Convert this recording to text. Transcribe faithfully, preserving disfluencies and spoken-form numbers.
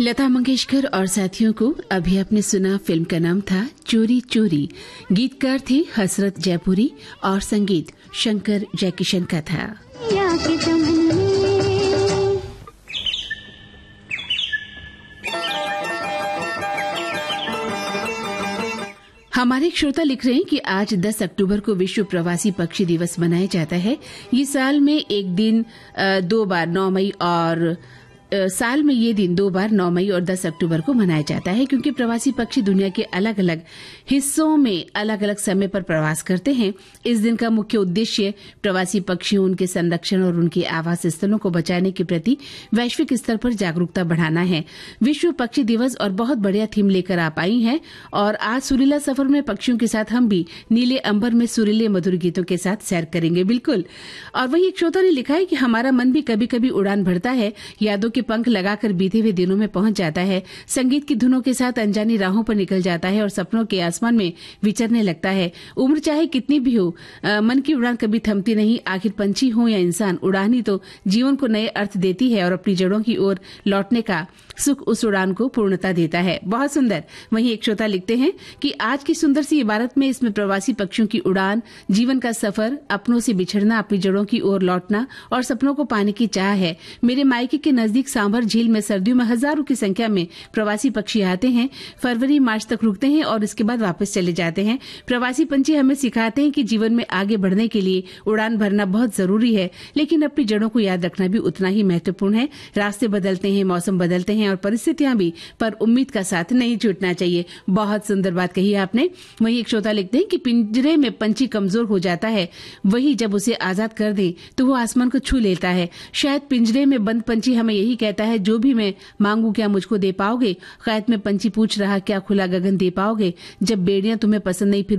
लता मंगेशकर और साथियों को अभी आपने सुना। फिल्म का नाम था चोरी चोरी। गीतकार थे हसरत जयपुरी और संगीत शंकर जयकिशन का था। हमारे एक श्रोता लिख रहे हैं कि आज दस अक्टूबर को विश्व प्रवासी पक्षी दिवस मनाया जाता है। ये साल में एक दिन दो बार नौ मई और साल में ये दिन दो बार नौ मई और दस अक्टूबर को मनाया जाता है, क्योंकि प्रवासी पक्षी दुनिया के अलग अलग हिस्सों में अलग अलग समय पर प्रवास करते हैं। इस दिन का मुख्य उद्देश्य प्रवासी पक्षियों, उनके संरक्षण और उनके आवास स्थलों को बचाने के प्रति वैश्विक स्तर पर जागरूकता बढ़ाना है। विश्व पक्षी दिवस और बहुत बढ़िया थीम लेकर आप आई हैं और आज सुरीला सफर में पक्षियों के साथ हम भी नीले अंबर में सुरीले मधुर गीतों के साथ सैर करेंगे। बिल्कुल। और वही एक श्रोता ने लिखा है कि हमारा मन भी कभी कभी उड़ान भरता है, यादों के पंख लगाकर बीते हुए दिनों में पहुंच जाता है, संगीत की धुनों के साथ अनजानी राहों पर निकल जाता है और सपनों के आसमान में विचरने लगता है। उम्र चाहे कितनी भी हो, आ, मन की उड़ान कभी थमती नहीं। आखिर पंछी हो या इंसान, उड़ान ही तो जीवन को नए अर्थ देती है और अपनी जड़ों की ओर लौटने का सुख उस उड़ान को पूर्णता देता है। बहुत सुंदर। वहीं एक श्रोता लिखते हैं कि आज की सुंदर सी इबारत में इसमें प्रवासी पक्षियों की उड़ान, जीवन का सफर, अपनों से बिछड़ना, अपनी जड़ों की ओर लौटना और सपनों को पाने की चाह है। मेरे मायके के नजदीक सांभर झील में सर्दियों में हजारों की संख्या में प्रवासी पक्षी आते हैं। फरवरी मार्च तक रुकते हैं और इसके बाद वापस चले जाते हैं। प्रवासी पंछी हमें सिखाते हैं कि जीवन में आगे बढ़ने के लिए उड़ान भरना बहुत जरूरी है, लेकिन अपनी जड़ों को याद रखना भी उतना ही महत्वपूर्ण है। रास्ते बदलते हैं, मौसम बदलते हैं और परिस्थितियां भी, पर उम्मीद का साथ नहीं छूटना चाहिए। बहुत सुंदर बात कही आपने। वहीं एक श्रोता लिखते हैं कि पिंजरे में पंछी कमजोर हो जाता है, वही जब उसे आजाद कर दें तो वो आसमान को छू लेता है। शायद पिंजरे में बंद पंछी हमें यही कहता है, जो भी मैं मांगू क्या मुझको दे पाओगे। कैद में पंछी पूछ रहा, क्या खुला गगन दे पाओगे। जब बेड़ियां तुम्हें पसंद नहीं, फिर